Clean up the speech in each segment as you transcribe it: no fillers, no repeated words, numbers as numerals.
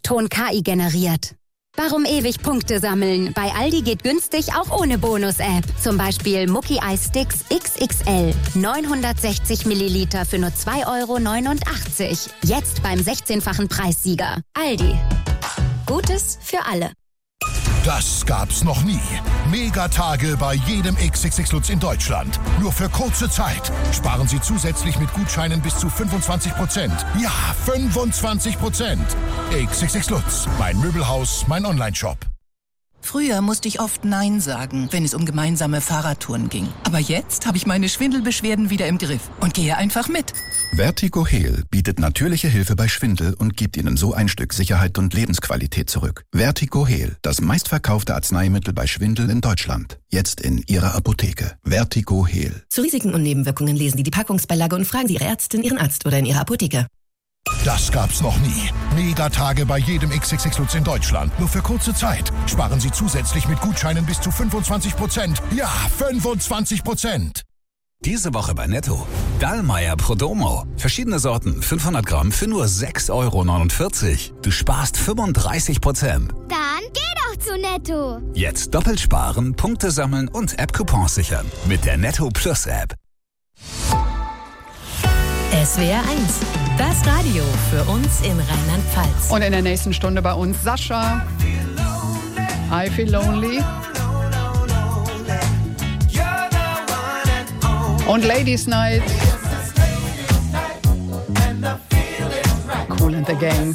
O-Ton KI generiert. Warum ewig Punkte sammeln? Bei Aldi geht günstig auch ohne Bonus-App. Zum Beispiel Mucki Eis Sticks XXL. 960 Milliliter für nur 2,89 €. Jetzt beim 16-fachen Preissieger. Aldi. Gutes für alle. Das gab's noch nie. Megatage bei jedem XXX Lutz in Deutschland. Nur für kurze Zeit. Sparen Sie zusätzlich mit Gutscheinen bis zu 25%. Ja, 25%. XXX Lutz. Mein Möbelhaus, mein Onlineshop. Früher musste ich oft Nein sagen, wenn es um gemeinsame Fahrradtouren ging. Aber jetzt habe ich meine Schwindelbeschwerden wieder im Griff und gehe einfach mit. Vertigo Heal bietet natürliche Hilfe bei Schwindel und gibt Ihnen so ein Stück Sicherheit und Lebensqualität zurück. Vertigo Heal, das meistverkaufte Arzneimittel bei Schwindel in Deutschland. Jetzt in Ihrer Apotheke. Vertigo Heal. Zu Risiken und Nebenwirkungen lesen Sie die Packungsbeilage und fragen Sie Ihre Ärztin, Ihren Arzt oder in Ihrer Apotheke. Das gab's noch nie. Megatage bei jedem XXX Lutz in Deutschland. Nur für kurze Zeit. Sparen Sie zusätzlich mit Gutscheinen bis zu 25%. Ja, 25%. Diese Woche bei Netto. Dallmayr Prodomo. Verschiedene Sorten, 500 Gramm für nur 6,49 €. Du sparst 35%. Dann geh doch zu Netto. Jetzt doppelt sparen, Punkte sammeln und App-Coupons sichern. Mit der Netto Plus App. SWR 1, das Radio für uns in Rheinland-Pfalz. Und in der nächsten Stunde bei uns Sascha. I Feel Lonely. Und Ladies Night. Kool and the Gang.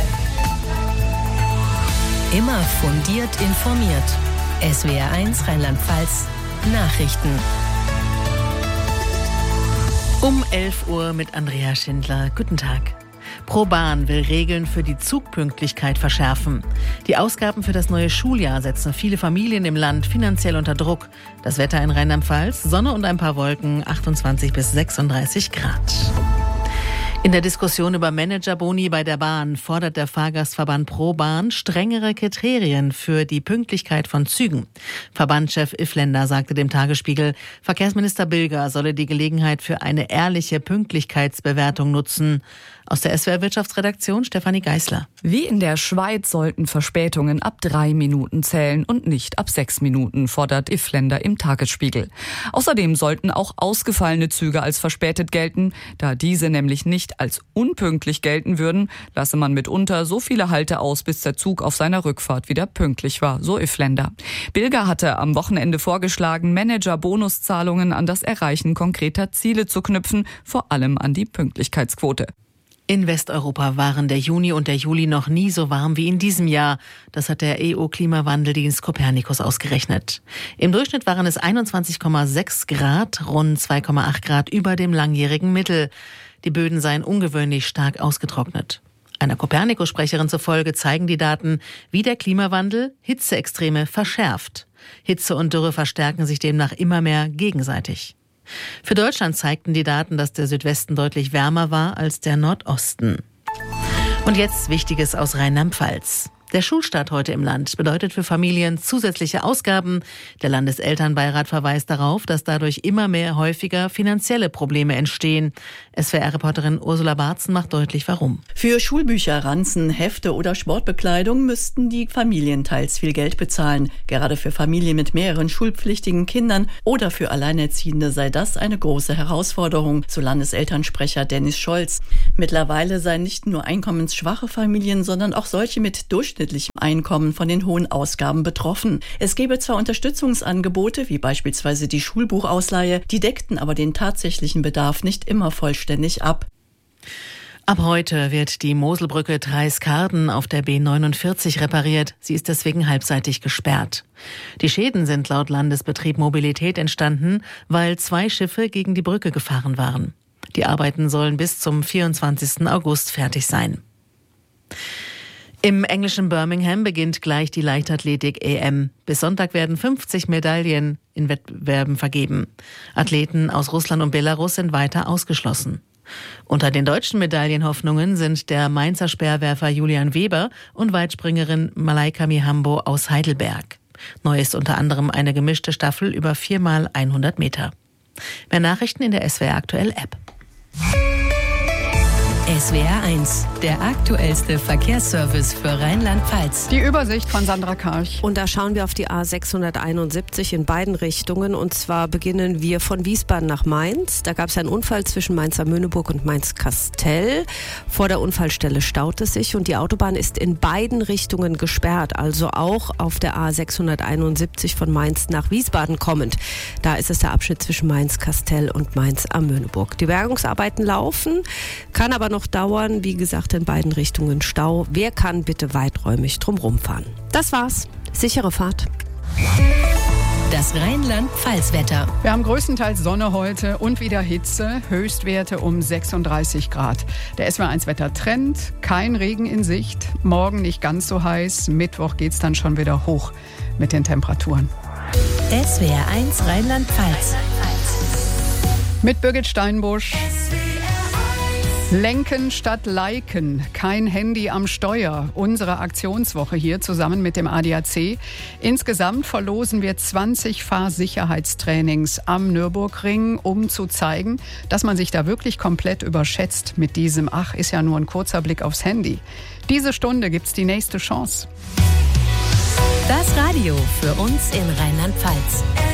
Immer fundiert informiert. SWR 1 Rheinland-Pfalz Nachrichten. Um 11 Uhr mit Andrea Schindler. Guten Tag. ProBahn will Regeln für die Zugpünktlichkeit verschärfen. Die Ausgaben für das neue Schuljahr setzen viele Familien im Land finanziell unter Druck. Das Wetter in Rheinland-Pfalz, Sonne und ein paar Wolken, 28 bis 36 Grad. In der Diskussion über Managerboni bei der Bahn fordert der Fahrgastverband ProBahn strengere Kriterien für die Pünktlichkeit von Zügen. Verbandschef Iffländer sagte dem Tagesspiegel, Verkehrsminister Bilger solle die Gelegenheit für eine ehrliche Pünktlichkeitsbewertung nutzen. Aus der SWR Wirtschaftsredaktion Stefanie Geisler. Wie in der Schweiz sollten Verspätungen ab 3 Minuten zählen und nicht ab 6 Minuten, fordert Iffländer im Tagesspiegel. Außerdem sollten auch ausgefallene Züge als verspätet gelten. Da diese nämlich nicht als unpünktlich gelten würden, lasse man mitunter so viele Halte aus, bis der Zug auf seiner Rückfahrt wieder pünktlich war, so Iffländer. Bilger hatte am Wochenende vorgeschlagen, Manager-Bonuszahlungen an das Erreichen konkreter Ziele zu knüpfen, vor allem an die Pünktlichkeitsquote. In Westeuropa waren der Juni und der Juli noch nie so warm wie in diesem Jahr. Das hat der EU-Klimawandeldienst Copernicus ausgerechnet. Im Durchschnitt waren es 21,6 Grad, rund 2,8 Grad über dem langjährigen Mittel. Die Böden seien ungewöhnlich stark ausgetrocknet. Einer Copernicus-Sprecherin zufolge zeigen die Daten, wie der Klimawandel Hitzeextreme verschärft. Hitze und Dürre verstärken sich demnach immer mehr gegenseitig. Für Deutschland zeigten die Daten, dass der Südwesten deutlich wärmer war als der Nordosten. Und jetzt Wichtiges aus Rheinland-Pfalz. Der Schulstart heute im Land bedeutet für Familien zusätzliche Ausgaben. Der Landeselternbeirat verweist darauf, dass dadurch immer mehr häufiger finanzielle Probleme entstehen. SWR-Reporterin Ursula Barzen macht deutlich, warum. Für Schulbücher, Ranzen, Hefte oder Sportbekleidung müssten die Familien teils viel Geld bezahlen. Gerade für Familien mit mehreren schulpflichtigen Kindern oder für Alleinerziehende sei das eine große Herausforderung, so Landeselternsprecher Dennis Scholz. Mittlerweile seien nicht nur einkommensschwache Familien, sondern auch solche mit durchschnittlichem Einkommen von den hohen Ausgaben betroffen. Es gäbe zwar Unterstützungsangebote, wie beispielsweise die Schulbuchausleihe, die deckten aber den tatsächlichen Bedarf nicht immer vollständig ab. Ab heute wird die Moselbrücke Treiskarden auf der B49 repariert. Sie ist deswegen halbseitig gesperrt. Die Schäden sind laut Landesbetrieb Mobilität entstanden, weil 2 Schiffe gegen die Brücke gefahren waren. Die Arbeiten sollen bis zum 24. August fertig sein. Im englischen Birmingham beginnt gleich die Leichtathletik-EM. Bis Sonntag werden 50 Medaillen in Wettbewerben vergeben. Athleten aus Russland und Belarus sind weiter ausgeschlossen. Unter den deutschen Medaillenhoffnungen sind der Mainzer Speerwerfer Julian Weber und Weitspringerin Malaika Mihambo aus Heidelberg. Neu ist unter anderem eine gemischte Staffel über 4x100 Meter. Mehr Nachrichten in der SWR Aktuell App. SWR 1, der aktuellste Verkehrsservice für Rheinland-Pfalz. Die Übersicht von Sandra Karch. Und da schauen wir auf die A671 in beiden Richtungen. Und zwar beginnen wir von Wiesbaden nach Mainz. Da gab es einen Unfall zwischen Mainz-Amöneburg und Mainz-Kastel. Vor der Unfallstelle staut es sich und die Autobahn ist in beiden Richtungen gesperrt. Also auch auf der A671 von Mainz nach Wiesbaden kommend. Da ist es der Abschnitt zwischen Mainz-Kastel und Mainz-Amöneburg. Die Bergungsarbeiten laufen, kann aber noch dauern. Wie gesagt, in beiden Richtungen Stau. Wer kann, bitte weiträumig drumherum fahren. Das war's. Sichere Fahrt. Das Rheinland-Pfalz-Wetter. Wir haben größtenteils Sonne heute und wieder Hitze. Höchstwerte um 36 Grad. Der SWR1-Wetter-Trend. Kein Regen in Sicht. Morgen nicht ganz so heiß. Mittwoch geht's dann schon wieder hoch mit den Temperaturen. SWR1 Rheinland-Pfalz. Mit Birgit Steinbusch. Lenken statt liken, kein Handy am Steuer. Unsere Aktionswoche hier zusammen mit dem ADAC. Insgesamt verlosen wir 20 Fahrsicherheitstrainings am Nürburgring, um zu zeigen, dass man sich da wirklich komplett überschätzt mit diesem, ist ja nur ein kurzer Blick aufs Handy. Diese Stunde gibt's die nächste Chance. Das Radio für uns in Rheinland-Pfalz.